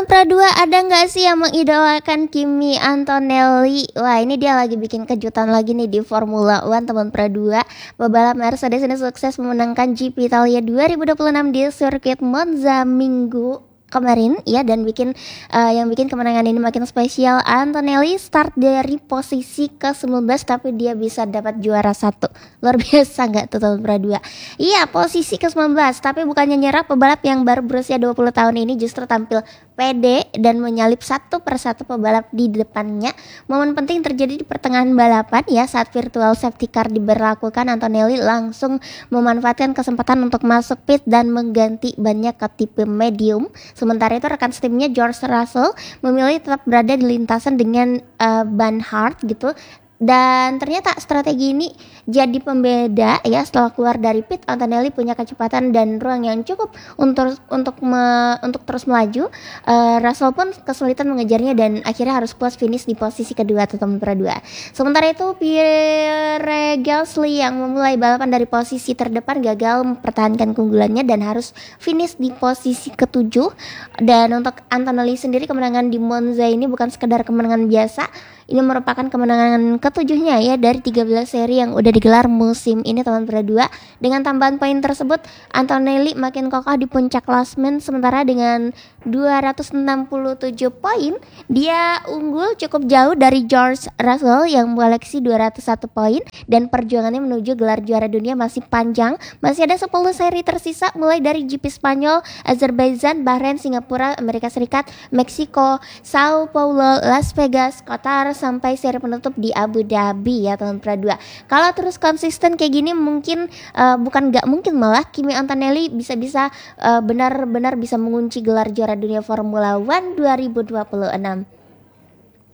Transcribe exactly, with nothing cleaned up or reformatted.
Teman Pradua, ada nggak sih yang mengidolakan Kimi Antonelli? Wah, ini dia lagi bikin kejutan lagi nih di Formula One, teman Pradua. Pebalap Mercedes ini sukses memenangkan G P Italia dua ribu dua puluh enam di sirkuit Monza minggu kemarin ya, dan bikin uh, yang bikin kemenangan ini makin spesial. Antonelli start dari posisi ke sembilan belas tapi dia bisa dapat juara satu. Luar biasa nggak tuh, teman Pradua? Iya, posisi ke sembilan belas, tapi bukannya nyerah, pebalap yang baru berusia dua puluh tahun ini justru tampil pede dan menyalip satu persatu pebalap di depannya. Momen penting terjadi di pertengahan balapan ya, saat virtual safety car diberlakukan. Antonelli langsung memanfaatkan kesempatan untuk masuk pit dan mengganti bannya ke tipe medium. Sementara itu rekan setimnya George Russell memilih tetap berada di lintasan dengan uh, ban hard gitu. Dan ternyata strategi ini jadi pembeda ya. Setelah keluar dari pit, Antonelli punya kecepatan dan ruang yang cukup untuk untuk me, untuk terus melaju. Uh, Russell pun kesulitan mengejarnya dan akhirnya harus puas finish di posisi kedua atau teman Pradua. Sementara itu Pierre Gasly yang memulai balapan dari posisi terdepan gagal mempertahankan keunggulannya dan harus finish di posisi ketujuh. Dan untuk Antonelli sendiri, kemenangan di Monza ini bukan sekedar kemenangan biasa. Ini merupakan kemenangan ketujuhnya ya dari tiga belas seri yang udah digelar musim ini, teman Pradua. Dengan tambahan poin tersebut, Antonelli makin kokoh di puncak klasemen. Sementara dengan dua ratus enam puluh tujuh poin, dia unggul cukup jauh dari George Russell yang mengoleksi dua ratus satu poin. Dan perjuangannya menuju gelar juara dunia masih panjang. Masih ada sepuluh seri tersisa, mulai dari G P Spanyol, Azerbaijan, Bahrain, Singapura, Amerika Serikat, Meksiko, Sao Paulo, Las Vegas, Qatar, sampai seri penutup di Abu Dhabi ya, teman Pradua. Kalau terus konsisten kayak gini, mungkin uh, bukan gak mungkin, malah Kimi Antonelli bisa-bisa uh, benar-benar bisa mengunci gelar juara dunia Formula One dua ribu dua puluh enam.